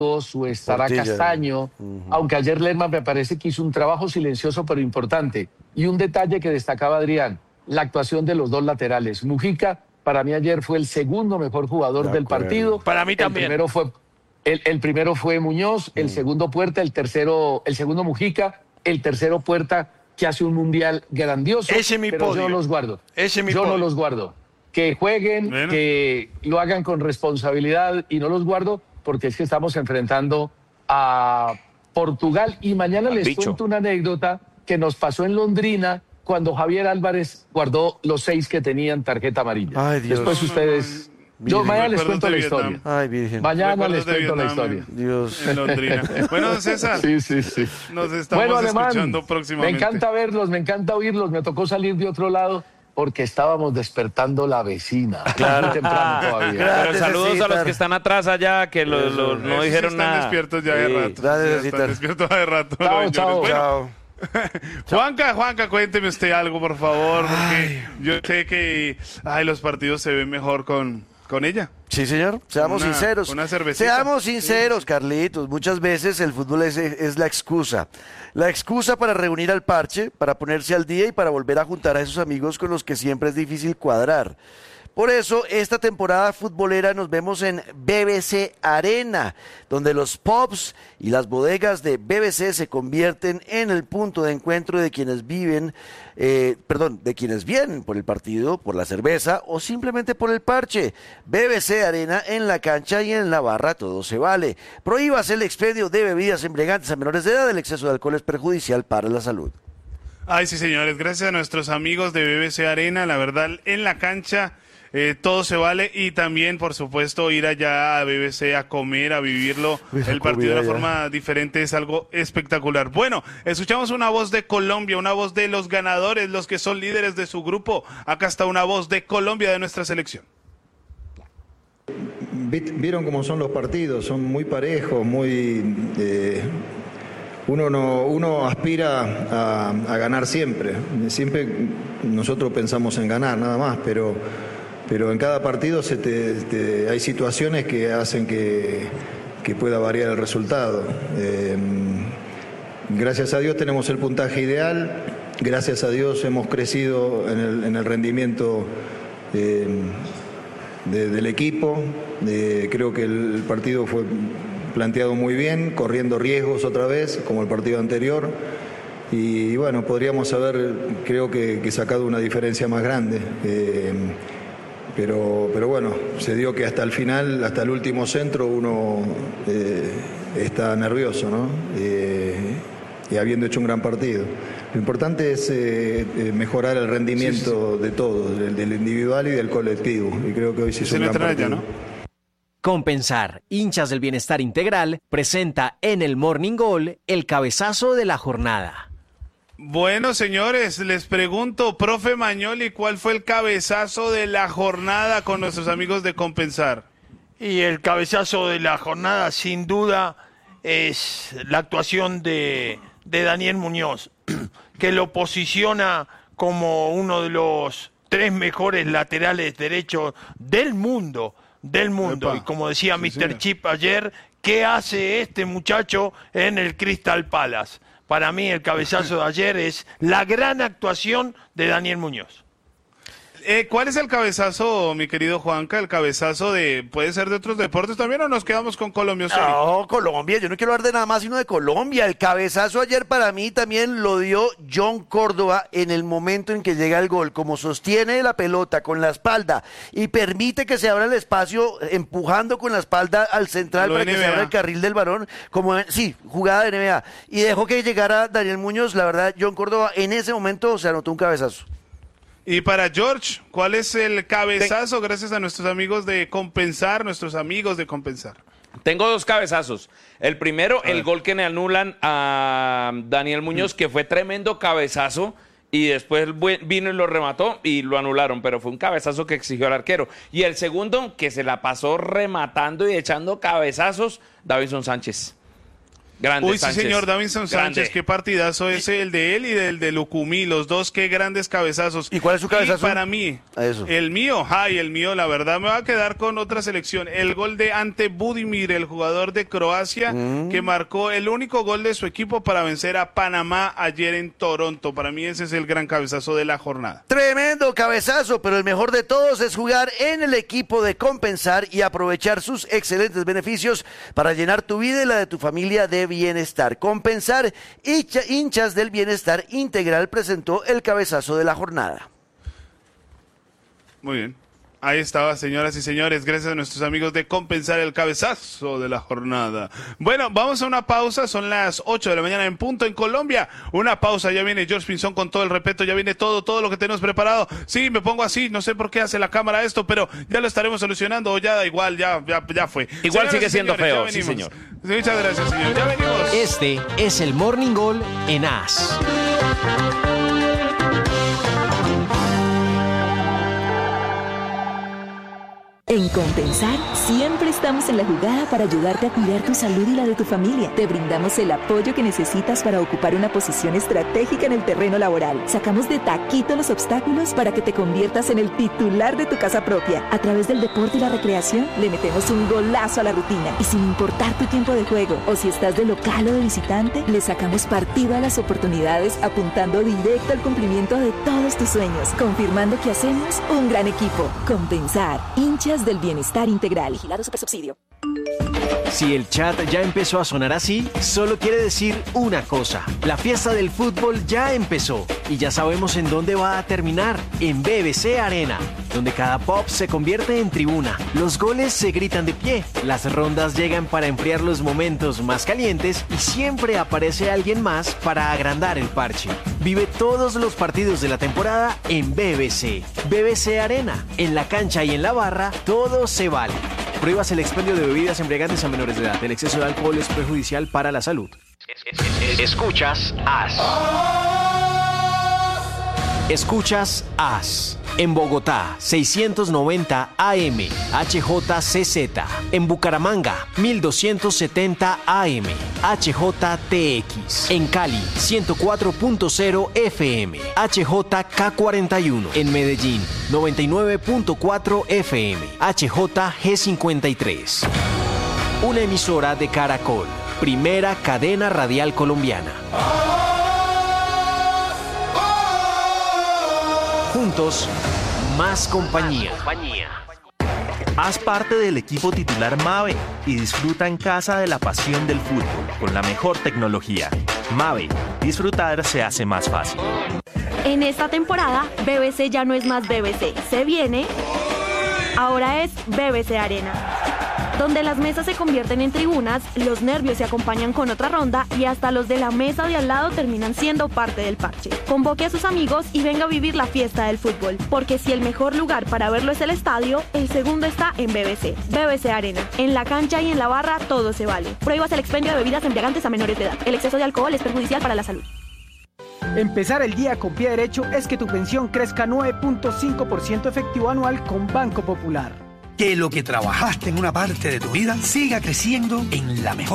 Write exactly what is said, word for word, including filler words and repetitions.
o estará Portilla. Castaño, uh-huh. aunque ayer Lerma me parece que hizo un trabajo silencioso pero importante. Y un detalle que destacaba Adrián, la actuación de los dos laterales. Mujica, para mí ayer fue el segundo mejor jugador De del acuerdo. partido. Para mí también. El primero fue, el, el primero fue Muñoz, el mm. segundo Puerta, el tercero, el segundo Mujica, el tercero Puerta, que hace un mundial grandioso. Ese es mi pero podio. yo no los guardo. Ese es mi yo podio. no los guardo. Que jueguen, bueno. que lo hagan con responsabilidad y no los guardo porque es que estamos enfrentando a Portugal y mañana Al les bicho. cuento una anécdota que nos pasó en Londrina cuando Javier Álvarez guardó los seis que tenían tarjeta amarilla. Ay, Dios. Después ustedes... Yo mañana les cuento la historia. Ay, Virgen. Mañana les cuento la historia. Dios. En Londrina. Bueno, César. Sí, sí, sí. Nos estamos bueno, Alemán, escuchando próximamente. Me encanta verlos, me encanta oírlos. Me tocó salir de otro lado porque estábamos despertando la vecina. Claro. Muy temprano todavía. Pero saludos a los que están atrás allá, que lo, lo, no Esos dijeron están nada. Están despiertos ya de sí. rato. Gracias, ya están despiertos de rato. Chao, chao. Bueno, chao. Juanca, Juanca, cuénteme usted algo, por favor, porque ay. yo sé que ay, los partidos se ven mejor con, con ella. Sí, señor. Seamos una, sinceros. Una cervecita. Seamos sinceros, sí. Carlitos. Muchas veces el fútbol es, es la excusa. La excusa para reunir al parche, para ponerse al día y para volver a juntar a esos amigos con los que siempre es difícil cuadrar. Por eso, esta temporada futbolera nos vemos en B B C Arena, donde los pubs y las bodegas de B B C se convierten en el punto de encuentro de quienes viven, eh, perdón, de quienes vienen por el partido, por la cerveza o simplemente por el parche. B B C Arena en la cancha y en la barra todo se vale. Prohíbase el expendio de bebidas embriagantes a menores de edad. El exceso de alcohol es perjudicial para la salud. Ay, sí, señores, gracias a nuestros amigos de B B C Arena, la verdad, en la cancha... Eh, todo se vale y también, por supuesto, ir allá a B B C a comer, a vivirlo, el partido de una forma diferente es algo espectacular. Bueno, escuchamos una voz de Colombia, una voz de los ganadores, los que son líderes de su grupo. Acá está una voz de Colombia, de nuestra selección. Vieron cómo son los partidos, son muy parejos, muy... Eh... Uno, no, uno aspira a, a ganar siempre. Siempre nosotros pensamos en ganar, nada más, pero, pero en cada partido se te, te, hay situaciones que hacen que, que pueda variar el resultado. Eh, gracias a Dios tenemos el puntaje ideal, gracias a Dios hemos crecido en el, en el rendimiento eh, de, del equipo. Eh, creo que el partido fue... planteado muy bien, corriendo riesgos otra vez, como el partido anterior. Y bueno, podríamos haber, creo que, que sacado una diferencia más grande. Eh, pero, pero bueno, se dio que hasta el final, hasta el último centro, uno eh, está nervioso, ¿no? Eh, y habiendo hecho un gran partido. Lo importante es eh, mejorar el rendimiento sí, sí. de todos, del, del individual y del colectivo. Y creo que hoy se hizo un gran partido. Ya, ¿no? Compensar, hinchas del bienestar integral, presenta en el Morning Goal el cabezazo de la jornada. Bueno, señores, les pregunto, profe Mañoli, ¿cuál fue el cabezazo de la jornada con nuestros amigos de Compensar? Y el cabezazo de la jornada, sin duda, es la actuación de, de Daniel Muñoz, que lo posiciona como uno de los tres mejores laterales derechos del mundo. del mundo. Epa. Y como decía sí, mister Sí. Chip ayer, ¿qué hace este muchacho en el Crystal Palace? Para mí el cabezazo de ayer es la gran actuación de Daniel Muñoz. Eh, ¿Cuál es el cabezazo, mi querido Juanca? ¿El cabezazo de, puede ser de otros deportes también o nos quedamos con Colombia? No, Colombia, yo no quiero hablar de nada más sino de Colombia. El cabezazo ayer para mí también lo dio John Córdoba en el momento en que llega el gol, como sostiene la pelota con la espalda y permite que se abra el espacio empujando con la espalda al central lo para N B A. Que se abra el carril del varón, como en, sí, jugada de N B A. Y dejó que llegara Daniel Muñoz, la verdad, John Córdoba en ese momento se anotó un cabezazo. Y para George, ¿cuál es el cabezazo gracias a nuestros amigos de Compensar, nuestros amigos de Compensar? Tengo dos cabezazos. El primero, el gol que le anulan a Daniel Muñoz, que fue tremendo cabezazo, y después vino y lo remató y lo anularon, pero fue un cabezazo que exigió el arquero. Y el segundo, que se la pasó rematando y echando cabezazos, Davinson Sánchez. Grande Uy, Sánchez. sí, señor, Davinson Sánchez, Grande. qué partidazo ese, el de él y del de Lucumí, los dos, qué grandes cabezazos. ¿Y cuál es su cabezazo? Y para mí, A eso. el mío, ay, el mío, la verdad, me va a quedar con otra selección. El gol de Ante Budimir, el jugador de Croacia, mm. que marcó el único gol de su equipo para vencer a Panamá ayer en Toronto. Para mí ese es el gran cabezazo de la jornada. Tremendo cabezazo, pero el mejor de todos es jugar en el equipo de Compensar y aprovechar sus excelentes beneficios para llenar tu vida y la de tu familia de bienestar. Compensar, hinchas del bienestar integral, presentó el cabezazo de la jornada. Muy bien. Ahí estaba, señoras y señores, gracias a nuestros amigos de Compensar, el cabezazo de la jornada. Bueno, vamos a una pausa, son las ocho de la mañana en punto en Colombia. Una pausa, ya viene George Pinzón con todo el respeto, ya viene todo, todo lo que tenemos preparado. Sí, me pongo así, no sé por qué hace la cámara esto, pero ya lo estaremos solucionando, o ya da igual, ya, ya, ya fue. Igual Señoras sigue y siendo señores, feo, ya sí señor. Muchas gracias, señor, ya venimos. Este es el Morning Goal en A S. En Compensar, siempre estamos en la jugada para ayudarte a cuidar tu salud y la de tu familia. Te brindamos el apoyo que necesitas para ocupar una posición estratégica en el terreno laboral. Sacamos de taquito los obstáculos para que te conviertas en el titular de tu casa propia. A través del deporte y la recreación, le metemos un golazo a la rutina. Y sin importar tu tiempo de juego, o si estás de local o de visitante, le sacamos partido a las oportunidades apuntando directo al cumplimiento de todos tus sueños, confirmando que hacemos un gran equipo. Compensar, hinchas del bienestar integral. Vigilado Supersubsidio. Si el chat ya empezó a sonar así, solo quiere decir una cosa. La fiesta del fútbol ya empezó y ya sabemos en dónde va a terminar, en B B C Arena, donde cada pop se convierte en tribuna. Los goles se gritan de pie, las rondas llegan para enfriar los momentos más calientes y siempre aparece alguien más para agrandar el parche. Vive todos los partidos de la temporada en B B C. B B C Arena, en la cancha y en la barra, todo se vale. Prohíbas el expendio de bebidas embriagantes a menores de edad. El exceso de alcohol es perjudicial para la salud. Escuchas A S. Escuchas A S. En Bogotá, seiscientos noventa A M, H J C Z. En Bucaramanga, mil doscientos setenta A M, H J T X. En Cali, ciento cuatro punto cero F M, H J K cuarenta y uno. En Medellín, noventa y nueve punto cuatro F M, H J G cincuenta y tres. Una emisora de Caracol, primera cadena radial colombiana. Juntos, más compañía. Haz parte del equipo titular Mave y disfruta en casa de la pasión del fútbol con la mejor tecnología. Mave, disfrutar se hace más fácil. En esta temporada, B B C ya no es más B B C. Se viene, ahora es B B C Arena, donde las mesas se convierten en tribunas, los nervios se acompañan con otra ronda y hasta los de la mesa de al lado terminan siendo parte del parche. Convoque a sus amigos y venga a vivir la fiesta del fútbol, porque si el mejor lugar para verlo es el estadio, el segundo está en B B C. B B C Arena. En la cancha y en la barra todo se vale. Prohíbas el expendio de bebidas embriagantes a menores de edad. El exceso de alcohol es perjudicial para la salud. Empezar el día con pie derecho es que tu pensión crezca nueve punto cinco por ciento efectivo anual con Banco Popular. Que lo que trabajaste en una parte de tu vida siga creciendo en la mejor